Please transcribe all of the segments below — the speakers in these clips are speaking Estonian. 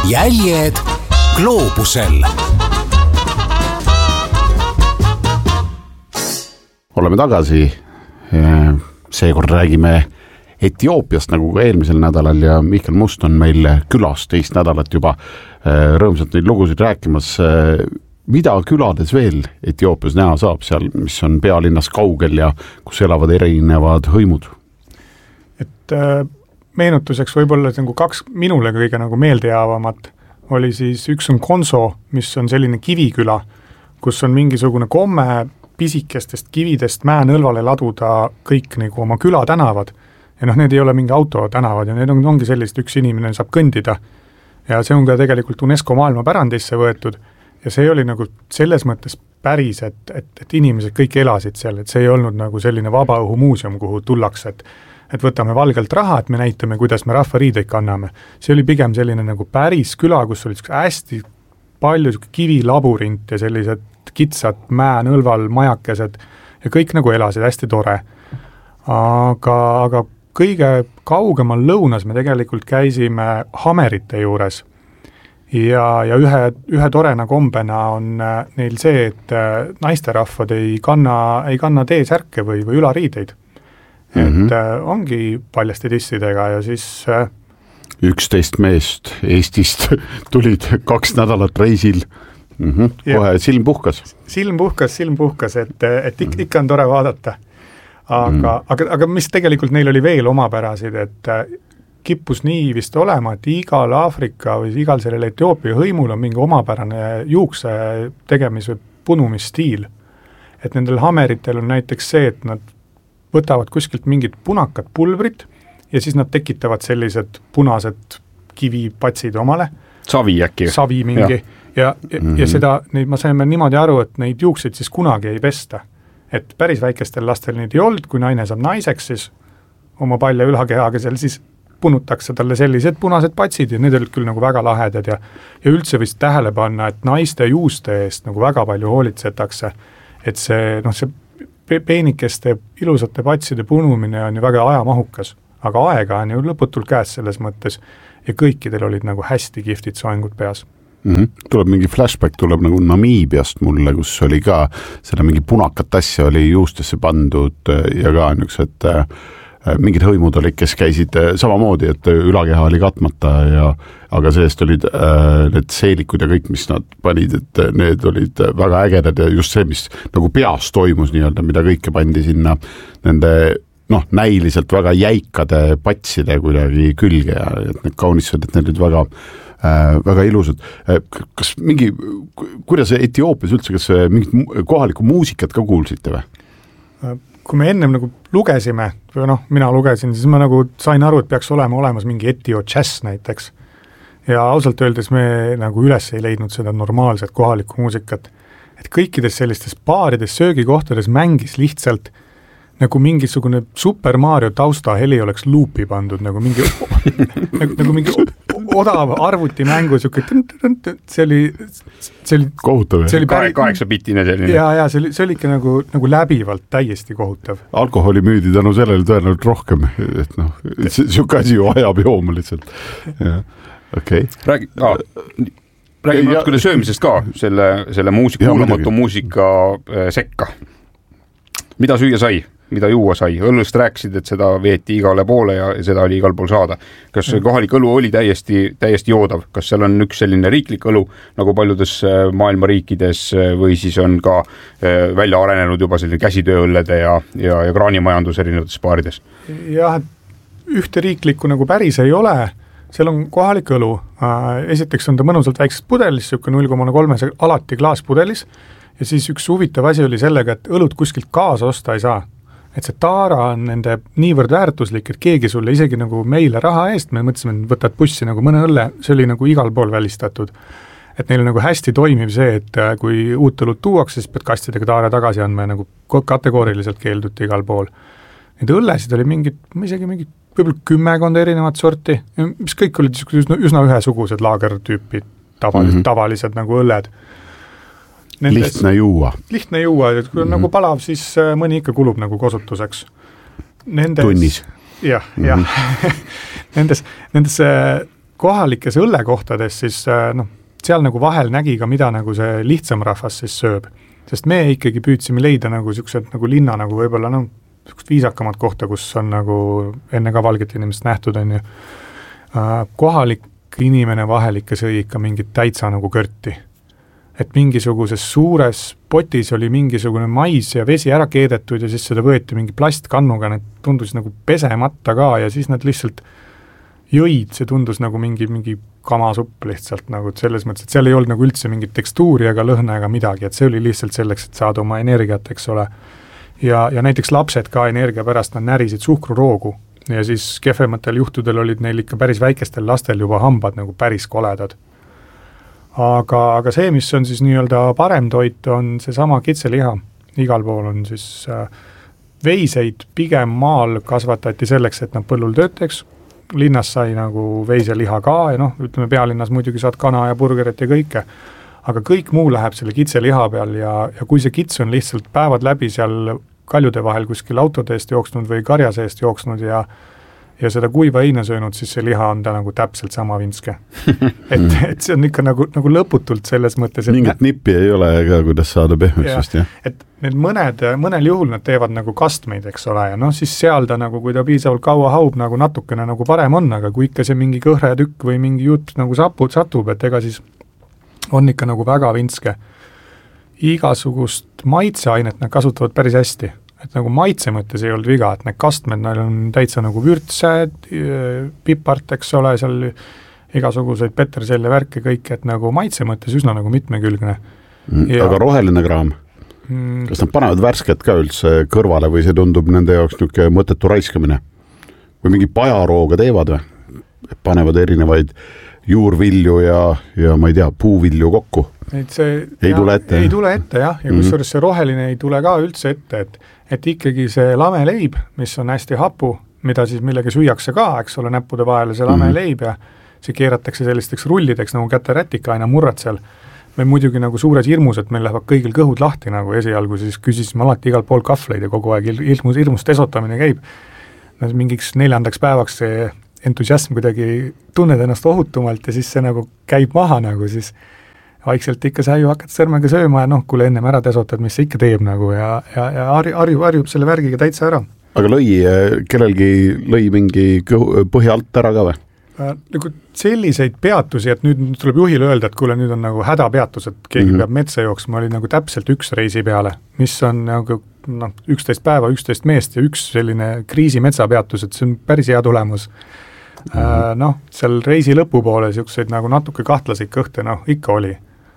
jäljed gloobusel. Oleme tagasi. Seekord räägime Etioopiast nagu ka eelmisel nädalal ja Mihkel Must on meil külas teist nädalat juba rõõmsalt neid lugusid rääkimas. Mida külades veel Etioopias näha saab seal, mis on pealinnas kaugel ja kus elavad erinevad hõimud? Et meenutuseks võib-olla nagu kaks minule kõige nagu meeldejaavamat oli siis üks on Konso, mis on selline kiviküla, kus on mingisugune komme pisikestest kividest mäenõlvale laduda kõik nagu oma küla tänavad. Ja need ei ole mingi auto tänavad ja need ongi sellist, üks inimene saab kõndida. Ja see on ka tegelikult UNESCO maailmapärandisse võetud ja see oli nagu selles mõttes päris, et inimesed kõik elasid seal, et see ei olnud nagu selline vabaõhumuuseum, kuhu tullakse, et võtame valgelt raha, et me näitame, kuidas me rahvariideid kanname. See oli pigem selline nagu päris küla, kus oli hästi palju kivilabürint ja sellised kitsad mäenõlval majakesed ja kõik nagu elasid hästi tore. Aga kõige kaugemal lõunas me tegelikult käisime Hamerite juures ja ühe torena kombena on neil see, et naisterahvad ei kanna T-särke või ülariideid. Et ongi paljaste tissidega ja siis 11 meest Eestist tulid 2 nädalat reisil. Kohe silm puhkas. Silm puhkas, et ikka on tore vaadata. Aga mis tegelikult neil oli veel omapärasid, et kippus nii vist olema, et igal Aafrika või igal sellel Etioopia hõimul on mingi omapärane juukse tegemis- või punumisstiil. Et nendel Hameritel on näiteks see, et nad võtavad kuskilt mingid punakad pulbrit ja siis nad tekitavad sellised punased kivipatsid omale. Savi äkki. Savi mingi. Ja seda, ma saime niimoodi aru, et neid juukseid siis kunagi ei pesta. Et päris väikestel lastel neid ei olnud, kui naine saab naiseks, siis oma palja ülakehaga seal siis punutakse talle sellised punased patsid ja need olid küll nagu väga lahedad ja üldse vist tähele panna, et naiste juuste eest nagu väga palju hoolitsetakse, et see peenikeste ilusate patside punumine on ju väga ajamahukas, aga aega on ju lõputult käes selles mõttes ja kõikidel olid nagu hästi kihvtid soengud peas. Tuleb mingi flashback, tuleb nagu Namiibiast mulle, kus oli ka seda mingi punakat asja oli juustesse pandud ja ka niisugused mingid hõimud olid, kes käisid samamoodi, et ülakeha oli katmata aga sellest olid need seelikud ja kõik, mis nad panid, et need olid väga ägedad ja just see, mis nagu peas toimus nii-öelda, mida kõike pandi sinna nende näiliselt väga jäikade patside kuidagi külge ja et need kaunised, et need olid väga ilusad. Kas kuidas Etioopias üldse, kas mingit kohalikku muusikat ka kuulsite või? Kui me ennem nagu lugesime, või mina lugesin, siis ma nagu sain aru, et peaks olema olemas mingi Etio jazz näiteks. Ja ausalt öeldes me nagu üles ei leidnud seda normaalset kohalikku muusikat. Et kõikides sellistes baarides, söögikohtades mängis lihtsalt nagu mingisugune Super Mario taustaheli oleks luupi pandud, nagu mingi odav arvutimängu, see oli kohutav. 8-bitine selline. Ja see oli ikka nagu läbivalt täiesti kohutav. Alkoholi müüdi tänu sellele tõenäoliselt rohkem, et siuke asi ju ajab jooma lihtsalt. Okay. Räägime natuke söömisest ka, selle kuulamatu muusika sekka. Mida süüa sai? Mida juua sai? Õllust rääkisid, et seda veeti igale poole ja seda oli igal pool saada. Kas kohalik õlu oli täiesti joodav? Kas seal on üks selline riiklik õlu, nagu paljudes maailma riikides või siis on ka välja arenenud juba selline käsitööõllede ja kraanimajandus erinevates baarides? Jah, ühte riiklikku nagu päris ei ole. Seal on kohalik õlu. Esiteks on ta mõnusalt väiksest pudelis, 0,3 alati klaaspudelis ja siis üks huvitav asi oli sellega, et õlut kuskilt kaasa osta ei saa. Et see taara on nende niivõrd väärtuslik, et keegi sulle isegi nagu meile raha eest, me mõtlesime, et võtad bussi nagu mõne õlle, see oli nagu igal pool välistatud. Et neil on nagu hästi toimiv see, et kui uut õlut tuuakse, siis pead kastidega taara tagasi andma ja nagu kategooriliselt keelduti igal pool. Need õllesid oli isegi mingid võib-olla 10 erinevat sorti, mis kõik olid üsna ühesugused laagertüüpi tavalised nagu õlled. Lihtne juua, et kui on nagu palav, siis mõni ikka kulub nagu kosutuseks. Tunnis. Jah. Nendes kohalikes õllekohtades siis seal nagu vahel nägi ka, mida nagu see lihtsam rahvas siis sööb. Sest me ikkagi püüdsime leida nagu siuksed nagu linna nagu võib-olla viisakamat kohta, kus on nagu enne ka valget inimest nähtud, on ju. Kohalik inimene vahel ikka sõi ikka mingit täitsa nagu kõrti. Et mingisuguses suures potis oli mingisugune mais ja vesi ära keedetud ja siis seda võeti mingi plastkannuga, need tundus nagu pesemata ka ja siis nad lihtsalt jõid, see tundus nagu mingi kamasupp lihtsalt nagu, et selles mõttes, et seal ei olnud nagu üldse mingit tekstuuri ega lõhna ega midagi, et see oli lihtsalt selleks, et saada oma energiat, eks ole. Ja näiteks lapsed ka energia pärast nad närisid suhkruroogu ja siis kehvematel juhtudel olid neil ikka päris väikestel lastel juba hambad nagu päris koledad. Aga see, mis on siis nii-öelda parem toit, on seesama kitseliha. Igal pool on siis veiseid pigem maal kasvatati selleks, et nad põllul töötaks. Linnas sai nagu veiseliha ka ja ütleme pealinnas muidugi saad kana ja burgerit ja kõike. Aga kõik muu läheb selle kitseliha peal ja kui see kits on lihtsalt päevad läbi seal kaljude vahel kuskil autode eest jooksnud või karjase eest jooksnud ja seda kuiva heina söönud, siis see liha on ta nagu täpselt sama vinske. et see on ikka nagu lõputult selles mõttes. Mingit nippi ei ole ka, kuidas saada pehmeks. Et need mõnel juhul nad teevad nagu kastmeid, eks ole, ja siis seal ta nagu, kui ta piisavalt kaua haub, nagu natukene nagu parem on, aga kui ikka see mingi kõhre tükk või mingi jutt nagu satub, et ega siis on ikka nagu väga vinske. Igasugust maitseainet nad kasutavad päris hästi. Et nagu maitse mõttes ei olnud viga, et need kastmed, neil on täitsa nagu vürtsed, pipart, eks ole, seal igasuguseid peterselle värke kõik, et nagu maitse mõttes üsna nagu mitmekülgne. Aga roheline kraam? Kas nad panevad värsket ka üldse kõrvale või see tundub nende jaoks niisugune mõttetu raiskamine? Või mingi pajarooga teevad või? Panevad erinevaid juurvilju ja ma ei tea, puuvilju kokku? Ei tule ette? Ei tule ette, jah. Ja kusjuures see roheline ei tule ka üldse ette, et ikkagi see lameleib, mis on hästi hapu, mida siis millega süüakse ka, eks ole, näppude vahele see lameleib ja see keeratakse sellisteks rullideks nagu käterätika aina murrad seal. Me muidugi nagu suures hirmus, et meil lähevad kõigil kõhud lahti nagu esialgu, siis küsisime alati igal pool kahvleid ja kogu aeg hirmus tesotamine käib. Mingiks 4. päevaks see entusiasm kuidagi tunned ennast ohutumalt ja siis see nagu käib maha nagu siis vaikselt ikka sa ju hakkad sõrmega sööma ja kuule ennem ära tesotad, mis see ikka teeb nagu ja harjub selle värgiga täitsa ära. Aga kellelgi lõi mingi põhja alt ära ka või? Nagu selliseid peatusi, et nüüd tuleb juhile öelda, et kuule nüüd on nagu hädapeatus, et keegi peab metsa jooksma, oli nagu täpselt üks reisi peale, mis on nagu 11 päeva, 11 meest ja üks selline kriisi metsapeatus, et see on päris hea tulemus. Seal reisi lõpupoole siukseid nagu natuke kahtlaseid kõhte, ikka oli.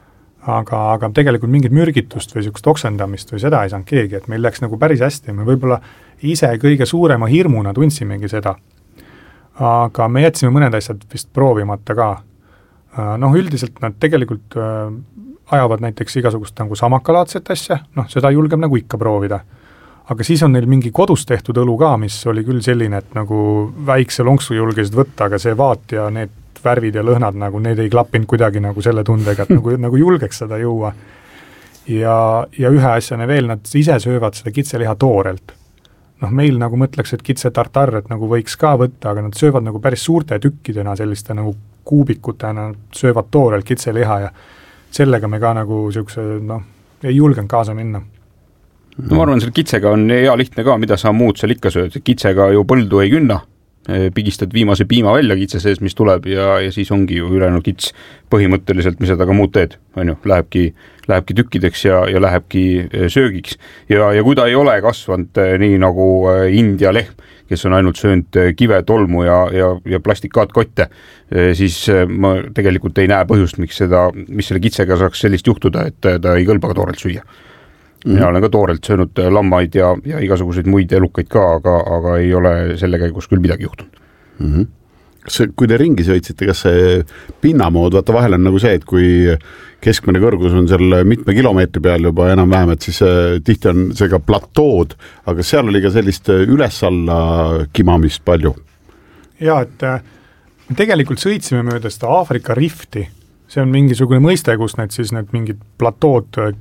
Aga tegelikult mingit mürgitust või siukest oksendamist või seda ei saanud keegi, et meil läks nagu päris hästi, me võib-olla ise kõige suurema hirmuna tundsimegi seda. Aga me jätsime mõned asjad vist proovimata ka. Üldiselt nad tegelikult ajavad näiteks igasugust nagu samakalaadset asja, seda julgeb nagu ikka proovida. Aga siis on neil mingi kodus tehtud õlu ka, mis oli küll selline, et nagu väikse lonksu julgesid võtta, aga see vaat ja need värvid ja lõhnad, nagu need ei klappinud kuidagi nagu selle tundega, et nagu julgeks seda juua. Ja ühe asjane veel, nad ise söövad seda kitseliha toorelt. Meil nagu mõtleks, et kitse tartar, et nagu võiks ka võtta, aga nad söövad nagu päris suurte tükkidena, selliste nagu kuubikutena, söövad toorelt kitseliha ja sellega me ka nagu siukse, ei julgenud kaasa minna. Ma arvan, selle kitsega on hea lihtne ka, mida sa muud seal ikka sööd. Kitsega ju põldu ei künna, pigistad viimase piima välja kitse sees, mis tuleb ja siis ongi ju ülejäänud kits põhimõtteliselt, mis seda ka muud teed, on ju, lähebki tükkideks ja lähebki söögiks. Ja kui ta ei ole kasvanud nii nagu India lehm, kes on ainult söönud kive, tolmu ja plastikkaatkotte, siis ma tegelikult ei näe põhjust, mis selle kitsega saaks sellist juhtuda, et ta ei kõlba ka toorelt süüa. Mina olen ka toorelt söönud lammaid ja igasuguseid muid elukaid ka, aga ei ole selle käigus küll midagi juhtunud. Kui te ringi sõitsite, kas see pinnamood, vaata vahel on nagu see, et kui keskmine kõrgus on seal mitme kilomeetri peal juba enam-vähem, et siis tihti on see ka platood, aga seal oli ka sellist üles-alla kimamist palju. Ja, et me tegelikult sõitsime mööda seda Aafrika rifti. See on mingisugune mõiste, kus need mingid platood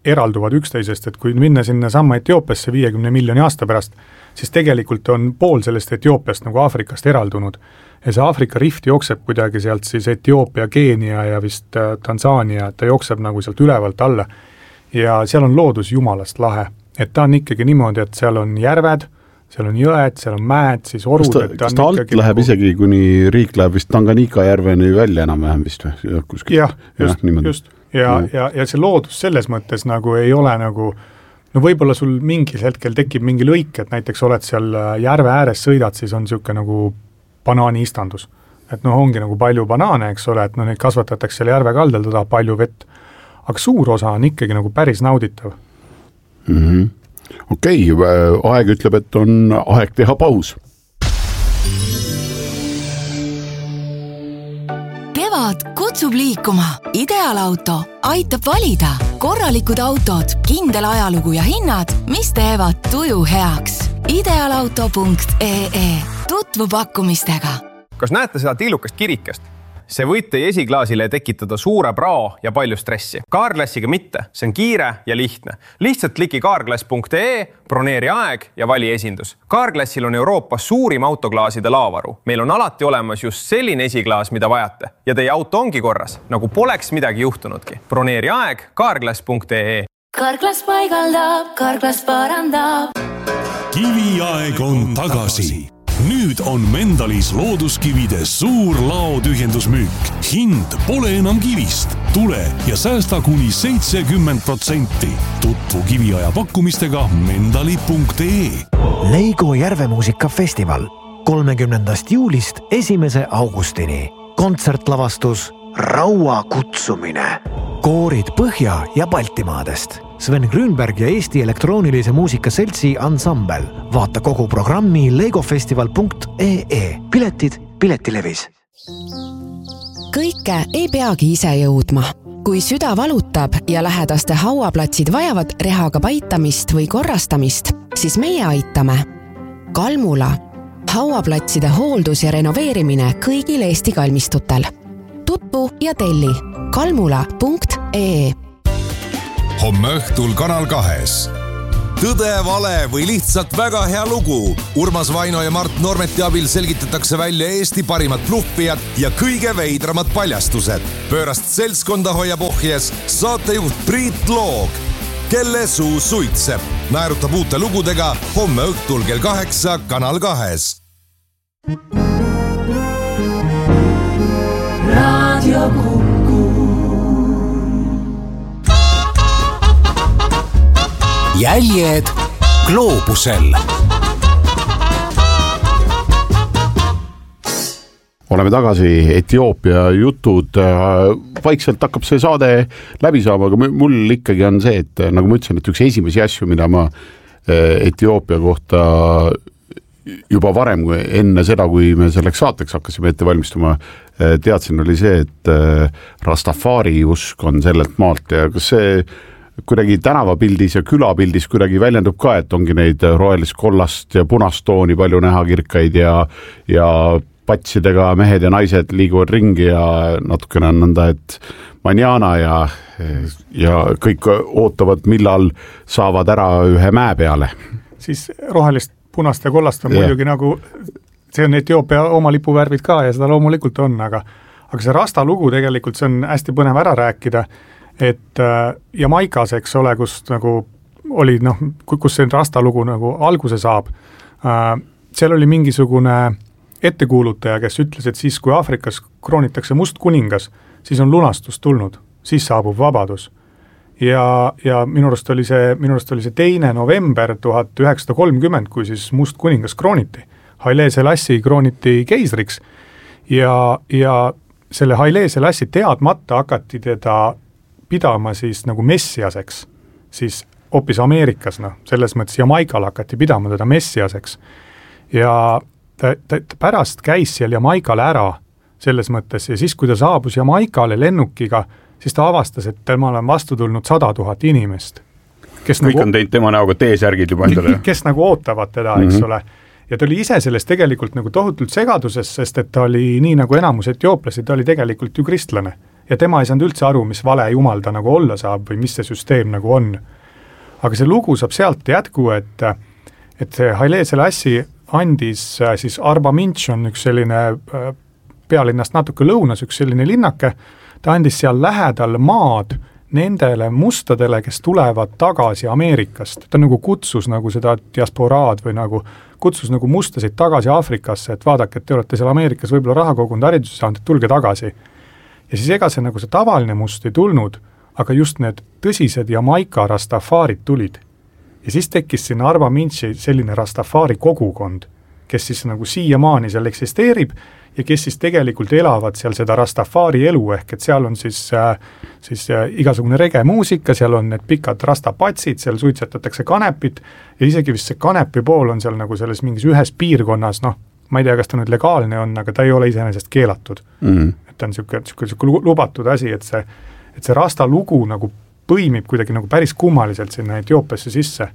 eralduvad üksteisest, et kui minna sinna samma Etioopiasse 50 miljoni aasta pärast, siis tegelikult on pool sellest Etioopiast nagu Aafrikast eraldunud. Ja see Aafrika rift jookseb kuidagi sealt siis Etioopia, Keenia ja vist Tansaania, ta jookseb nagu sealt ülevalt alla. Ja seal on loodus jumalast lahe. Et ta on ikkagi niimoodi, et seal on järved, seal on jõed, seal on mäed, siis orud. Kas ta alt läheb nagu... isegi, kuni riik läheb vist Tanganyika järveni välja enam-vähem vist või? Jah, just. Ja see loodus selles mõttes nagu ei ole nagu, no võib-olla sul mingil hetkel tekib mingi lõik, et näiteks oled seal järve ääres sõidad, siis on niisugune nagu banaaniistandus. Et noh, ongi nagu palju banaane, eks ole, et no neid kasvatatakse seal järve kaldal, ta tahab palju vett. Aga suur osa on ikkagi nagu päris nauditav. Okei, aeg ütleb, et on aeg teha paus. Kevad kutsub liikuma. Ideaalauto aitab valida. Korralikud autod, kindel ajalugu ja hinnad, mis teevad tuju heaks. Ideaalauto.ee. Tutvu pakkumistega. Kas näete seda tillukast kirikest? See võib teie esiklaasile tekitada suure prao ja palju stressi. Carglassiga mitte, see on kiire ja lihtne. Lihtsalt kliki carglass.ee, broneeri aeg ja vali esindus. Carglassil on Euroopas suurim autoklaaside laavaru. Meil on alati olemas just selline esiklaas, mida vajate. Ja teie auto ongi korras, nagu poleks midagi juhtunudki. Broneeri aeg carglass.ee. Carglass paigaldab, Carglass parandab. Kiviaeg on tagasi. Nüüd on Mendalis looduskivide suur laotühjendusmüük. Hind pole enam kivist. Tule ja säästa kuni 70%. Tutvu kiviaja pakkumistega mendali.ee. Leigo järvemuusikafestival 30. juulist 1. augustini. Kontsertlavastus Raua kutsumine. Koorid Põhja- ja Baltimaadest. Sven Grünberg ja Eesti elektroonilise muusika seltsi ansambel. Vaata kogu programmi legofestival.ee. Piletid Piletilevis. Kõike ei peagi ise jõudma. Kui süda valutab ja lähedaste hauaplatsid vajavad rehaga paitamist või korrastamist, siis meie aitame. Kalmula. Hauaplatside hooldus ja renoveerimine kõigil Eesti kalmistutel. Tutvu ja telli kalmula.ee. Homme õhtul Kanal 2. Tõde, vale või lihtsalt väga hea lugu. Urmas Vaino ja Mart Normeti abil selgitatakse välja Eesti parimad bluffijad ja kõige veidramad paljastused. Pöörast seltskonda hoiab ohjes saatejuht Priit Loog, kelle suu suitseb. Naerutab uute lugudega homme õhtul kell 8 Kanal 2. Radio Kuku. Jäljed gloobusel. Oleme tagasi, Etioopia jutud, vaikselt hakkab see saade läbi saama, aga mul ikkagi on see, et nagu ma ütlesin, et üks esimesi asju, mida ma Etioopia kohta juba varem, enne seda, kui me selleks saateks hakkasime ette valmistuma, teadsin, oli see, et Rastafari usk on sellelt maalt ja kas see kuidagi tänavapildis ja külapildis kuidagi väljendub ka, et ongi neid rohelist, kollast ja punast tooni palju näha kirkaid ja patsidega mehed ja naised liiguvad ringi ja natukene on nõnda, et manjana ja kõik ootavad, millal saavad ära ühe mäe peale. Siis rohelist, punast ja kollast on muidugi nagu, see on Etioopia oma lipuvärvid ka ja seda loomulikult on, aga see Rasta lugu tegelikult, see on hästi põnev ära rääkida, et Jamaikas, eks ole, kus nagu oli, kus see Rasta lugu nagu alguse saab, seal oli mingisugune ettekuulutaja, kes ütles, et siis, kui Aafrikas kroonitakse must kuningas, siis on lunastus tulnud, siis saabub vabadus. Ja minu arust oli see 2. november 1930, kui siis must kuningas krooniti. Haile Selassie krooniti keisriks ja selle Haile Selassie teadmata hakati teda pidama siis nagu messiaseks, siis hoopis Ameerikas, selles mõttes Jamaikal hakati pidama teda messiaseks. Ja ta pärast käis seal Jamaikale ära selles mõttes ja siis, kui ta saabus Jamaikale lennukiga, siis ta avastas, et temal on vastu tulnud 100 000 inimest. Kõik on teinud tema näoga T-särgid juba endale. Kes nagu ootavad teda, eks ole. Ja ta oli ise sellest tegelikult nagu tohutult segaduses, sest et ta oli nii nagu enamus etiooplased, ta oli tegelikult ju kristlane. ja tema ei saanud üldse aru, mis vale jumal ta nagu olla saab või mis see süsteem nagu on. Aga see lugu saab sealt jätku, et see Haile Selassie andis siis Arba Minch on üks selline pealinnast natuke lõunas, üks selline linnake, ta andis seal lähedal maad nendele mustadele, kes tulevad tagasi Ameerikast. Ta nagu kutsus nagu seda diasporaad või nagu kutsus nagu mustasid tagasi Aafrikasse, et vaadake, et te olete seal Ameerikas võib-olla raha kogunud hariduse saanud, et tulge tagasi. Ja siis ega see nagu see tavaline must ei tulnud, aga just need tõsised Jamaika Rastafarid tulid. Ja siis tekkis sinna Arba Minchi selline Rastafari kogukond, kes siis nagu siiamaani seal eksisteerib ja kes siis tegelikult elavad seal seda Rastafari elu, ehk et seal on siis igasugune regemuusika, seal on need pikad rastapatsid, seal suitsetatakse kanepit ja isegi vist see kanepi pool on seal nagu selles mingis ühes piirkonnas, noh, ma ei tea, kas ta nüüd legaalne on, aga ta ei ole iseenesest keelatud. Et ta on niisugune lubatud asi, et see rasta lugu nagu põimib kuidagi nagu päris kummaliselt sinna Etioopiasse sisse.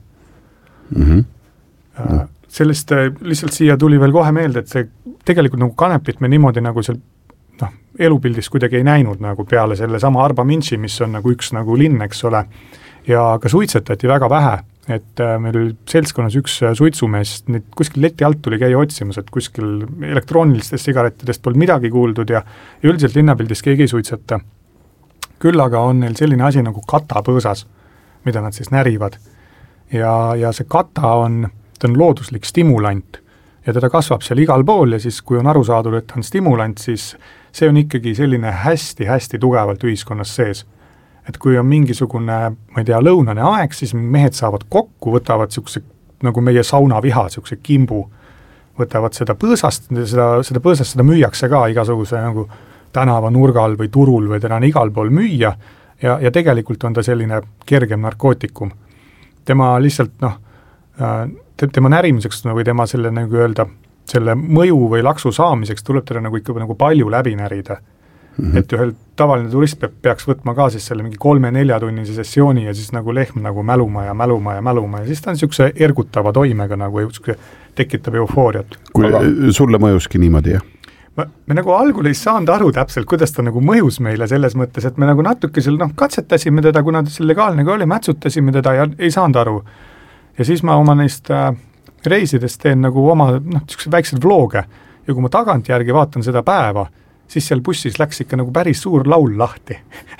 Sellest lihtsalt siia tuli veel kohe meelde, et see tegelikult nagu kanepit me niimoodi nagu seal elupildis kuidagi ei näinud nagu peale selle sama Arba Minchi, mis on nagu üks nagu linn, eks ole, ja ka suitsetati väga vähe, et meil oli seltskonnas üks suitsumees, nüüd kuskil leti alt tuli käia otsimas, et kuskil elektroonilistest sigarettidest polnud midagi kuuldud ja üldiselt linnapildis keegi ei suitseta. Küll aga on neil selline asi nagu katapõõsas, mida nad siis närivad. Ja see kata on looduslik stimulant ja teda kasvab seal igal pool ja siis kui on aru saadud, et on stimulant, siis see on ikkagi selline hästi-hästi tugevalt ühiskonnas sees. Et kui on mingisugune, ma ei tea, lõunane aeg, siis mehed saavad kokku, võtavad siukse, nagu meie saunaviha, siukse kimbu, võtavad seda põõsast, seda põõsast seda müüakse ka igasuguse nagu tänava nurgal või turul või teda on igal pool müüa ja tegelikult on ta selline kergem narkootikum. Tema lihtsalt, tema närimiseks või tema selle, nagu öelda, selle mõju või laksu saamiseks tuleb teda nagu ikka nagu palju läbi närida. Et ühel tavaline turist peaks võtma ka siis selle mingi 3-4 tunnise sessiooni ja siis nagu lehm nagu mäluma ja siis ta on niisuguse ergutava toimega nagu tekitab eufooriat. Kui sulle mõjuski niimoodi, jah? Me nagu algul ei saanud aru täpselt, kuidas ta nagu mõjus meile selles mõttes, et me nagu natuke seal katsetasime teda, kuna ta seal legaalne ka oli, mätsutasime teda ja ei saanud aru. Ja siis ma oma neist reisidest teen nagu oma väiksed vlooge ja kui ma tagantjärgi vaatan seda päeva, siis seal bussis läks ikka nagu päris suur laul lahti.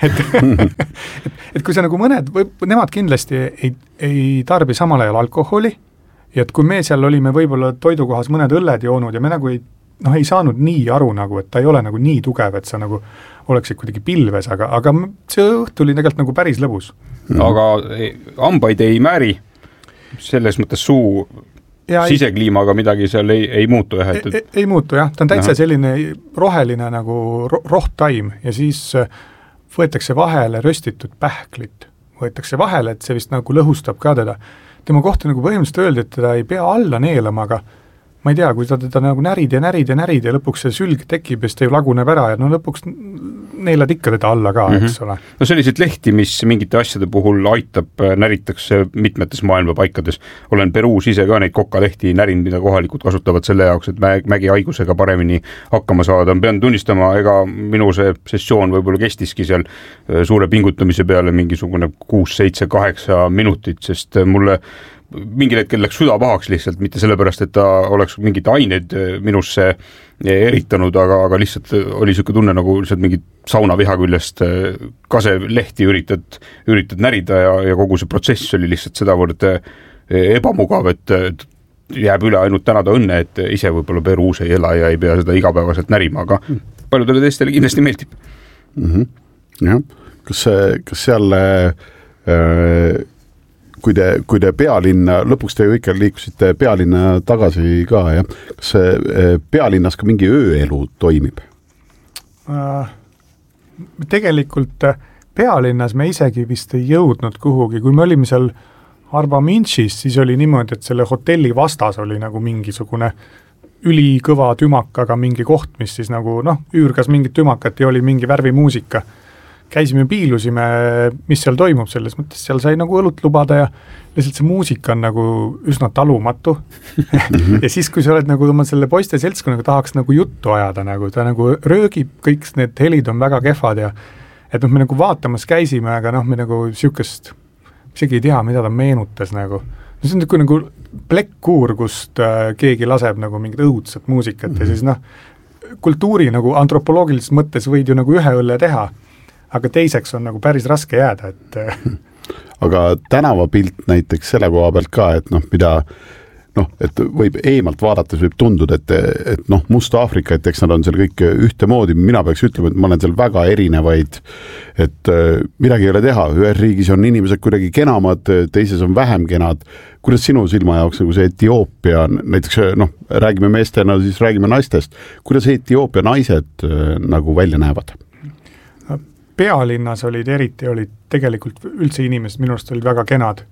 et kui sa nagu nemad kindlasti ei tarbi samal ajal alkoholi ja et kui me seal olime võib-olla toidukohas mõned õlled joonud ja me nagu ei saanud nii aru nagu, et ta ei ole nagu nii tugev, et sa nagu oleksid kuidagi pilves, aga see õht oli tegelikult nagu päris lõbus. Aga hambaid ei määri, selles mõttes suu sisekliimaga midagi seal ei muutu, jah? Ei muutu, jah, ta on täitsa selline roheline nagu rohttaim ja siis võetakse vahele röstitud pähklit, võetakse vahele, et see vist nagu lõhustab ka teda. Tema kohta nagu põhimõtteliselt öeldi, et teda ei pea alla neelama, aga ma ei tea, kui teda nagu närid ja lõpuks see sülg tekib ja siis ta ju laguneb ära ja lõpuks neelad ikka teda alla ka, eks ole. No selliseid lehti, mis mingite asjade puhul aitab, näritakse mitmetes maailma paikades. Olen Peruus ise ka neid kokalehti närinud, mida kohalikud kasutavad selle jaoks, et mägihaigusega paremini hakkama saada. Pean tunnistama, ega minu see sessioon võib-olla kestiski seal suure pingutamise peale mingisugune 6, 7, 8 minutit, sest mulle mingil hetkel läks süda pahaks lihtsalt, mitte sellepärast, et ta oleks mingid ained minusse eritanud, aga lihtsalt oli niisugune tunne nagu lihtsalt mingi saunaviha küljest kaselehti üritad närida ja kogu see protsess oli lihtsalt sedavõrd ebamugav, et jääb üle ainult tänada õnne, et ise võib-olla Peruus ei ela ja ei pea seda igapäevaselt närima, aga paljudele teistele kindlasti meeldib. Jah, kas seal kui te pealinna, lõpuks te ju ikka liikusite pealinna tagasi ka, jah? Kas pealinnas ka mingi ööelu toimib? Tegelikult pealinnas me isegi vist ei jõudnud kuhugi, kui me olime seal Arba Minchis, siis oli niimoodi, et selle hotelli vastas oli nagu mingisugune ülikõva tümakaga mingi koht, mis siis nagu üürgas mingit tümakat ja oli mingi värvimuusika. Käisime, piilusime, mis seal toimub, selles mõttes seal sai nagu õlut lubada ja lihtsalt see muusika on nagu üsna talumatu. Ja siis, kui sa oled nagu oma selle poiste seltskonnaga tahaks nagu juttu ajada, nagu ta nagu röögib, kõik need helid on väga kehvad ja et me nagu vaatamas käisime, aga me nagu siukest, isegi ei tea, mida ta meenutas nagu. See on nagu plekkkuur, kust keegi laseb nagu mingit õudset muusikat ja siis kultuuri nagu antropoloogilises mõttes võid ju nagu ühe õlle teha, aga teiseks on nagu päris raske jääda, et aga tänavapilt näiteks selle koha pealt ka, et mida et võib eemalt vaadates võib tunduda, et Must-Aafrika, et eks nad on seal kõik ühtemoodi, mina peaks ütlema, et ma olen seal väga erinevaid, et midagi ei ole teha, ühes riigis on inimesed kuidagi kenamad, teises on vähem kenad. Kuidas sinu silma jaoks nagu see Etioopia, näiteks räägime meestena, siis räägime naistest, kuidas Etioopia naised nagu välja näevad? Pealinnas olid tegelikult üldse inimesed, minu arust olid väga kenad.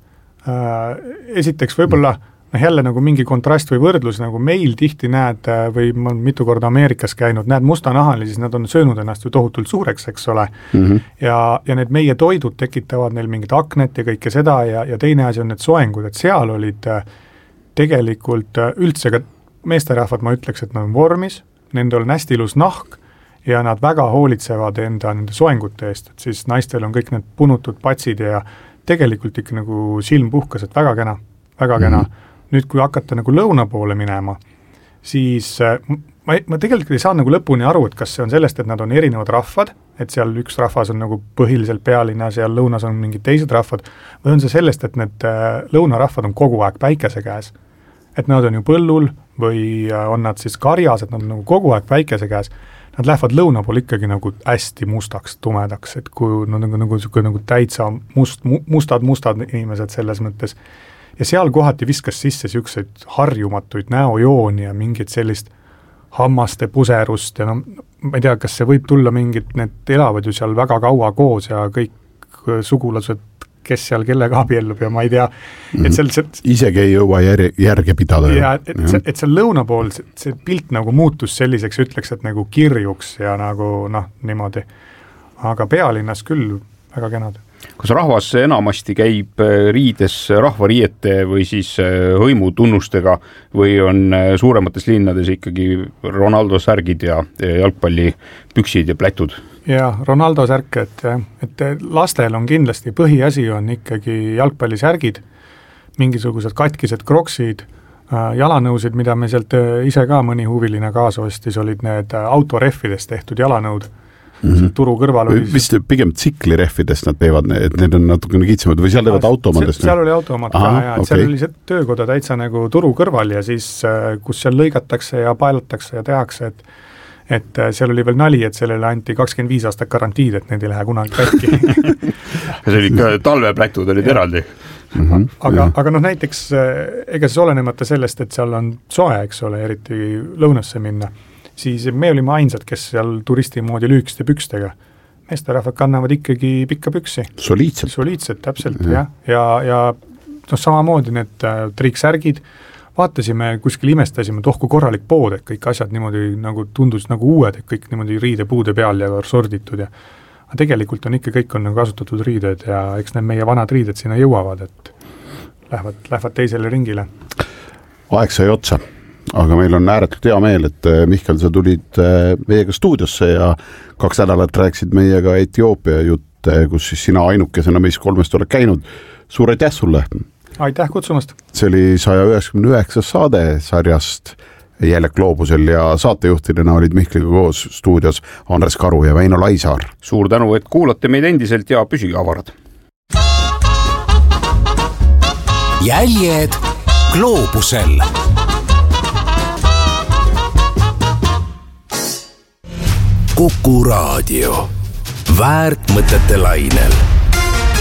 Esiteks võib-olla jälle nagu mingi kontrast või võrdlus, nagu meil tihti näed, või ma olen mitu korda Ameerikas käinud, näed mustanahali, siis nad on söönud ennast ju tohutult suureks, eks ole. Ja need meie toidud tekitavad neil mingit aknet ja kõike seda ja teine asi on need soengud, et seal olid tegelikult üldse ka meesterahvad, ma ütleks, et nad on vormis, nendel on hästi ilus nahk ja nad väga hoolitsevad nende soengute eest, et siis naistel on kõik need punutud patsid ja tegelikult ikka nagu silm puhkas, et väga kena, väga kena. Nüüd, kui hakata nagu lõuna poole minema, siis ma tegelikult ei saa nagu lõpuni aru, et kas see on sellest, et nad on erinevad rahvad, et seal üks rahvas on nagu põhiliselt pealinnas ja lõunas on mingid teised rahvad, või on see sellest, et need lõunarahvad on kogu aeg päikese käes. Et nad on ju põllul või on nad siis karjas, et nad on nagu kogu aeg päikese käes. Nad lähevad lõuna pool ikkagi nagu hästi mustaks, tumedaks, et kui nad on nagu täitsa mustad inimesed selles mõttes. Ja seal kohati viskas sisse siukseid harjumatuid näojooni ja mingit sellist hammaste puserust ja ma ei tea, kas see võib tulla mingid, need elavad ju seal väga kaua koos ja kõik sugulased, kes seal kellega abiellub ja ma ei tea, et seal isegi ei jõua järge pidada. Ja, et seal lõuna pool see pilt nagu muutus selliseks, ütleks, et nagu kirjuks ja nagu niimoodi, aga pealinnas küll väga kenad. Kas rahvas enamasti käib riides rahvariiete või siis hõimutunnustega või on suuremates linnades ikkagi Ronaldo särgid ja jalgpallipüksid ja plätud? Ja Ronaldo särk, et lastel on kindlasti põhiasi on ikkagi jalgpallisärgid, mingisugused katkised kroksid, jalanõusid, mida me sealt ise ka mõni huviline kaasa ostis, olid need autorehvidest tehtud jalanõud. Turu kõrval oli vist pigem tsiklirehvidest nad teevad, et need on natukene kitsamad või seal teevad autoomadest? Seal oli autoomad ka ja seal oli see töökoda täitsa nagu turu kõrval ja siis, kus seal lõigatakse ja paelatakse ja tehakse, et seal oli veel nali, et sellele anti 25 aastat garantiid, et need ei lähe kunagi katki. See oli ikka talveplätud, olid eraldi. Aga näiteks, ega siis olenemata sellest, et seal on soe, eks ole, eriti lõunasse minna, siis me olime ainsad, kes seal turisti moodi lüükste pükstega. Meesterahvad kannavad ikkagi pikka püksi. Soliidselt, täpselt, ja samamoodi need triiksärgid, vaatasime, kuskil imestasime, tohku korralik pood, et kõik asjad niimoodi nagu tundus nagu uued, et kõik niimoodi riidepuude peal ja sorditud ja aga tegelikult on ikka kõik on nagu kasutatud riided ja eks need meie vanad riided sinna jõuavad, et lähevad teisele ringile. Aeg sai otsa. Aga meil on ääretult hea meel, et Mihkel, sa tulid meiega stuudiosse ja 2 nädalat rääkisid meiega Etioopia jutt, kus siis sina ainukesena meist 3 oled käinud. Suur aitäh sulle! Aitäh kutsumast! See oli 199 saade sarjast Jälle Gloobusel ja saatejuhtina olid Mihkliga koos stuudios Andres Karu ja Väino Laisaar. Suur tänu, et kuulate meid endiselt ja püsige avarad! Jäljed Gloobusel. Kuku Raadio. Väärt mõtete lainel.